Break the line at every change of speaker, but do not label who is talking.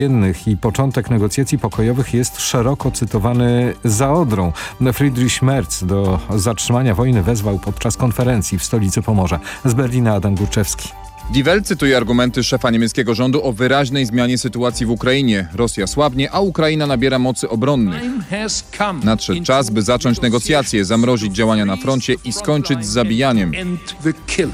i początek negocjacji pokojowych jest szeroko cytowany za Odrą. Friedrich Merz do zatrzymania wojny wezwał podczas konferencji w stolicy Pomorza. Z Berlina Adam Górczewski.
Die Welt cytuje argumenty szefa niemieckiego rządu o wyraźnej zmianie sytuacji w Ukrainie. Rosja słabnie, a Ukraina nabiera mocy obronnych. Nadszedł czas, by zacząć negocjacje, zamrozić działania na froncie i skończyć z zabijaniem.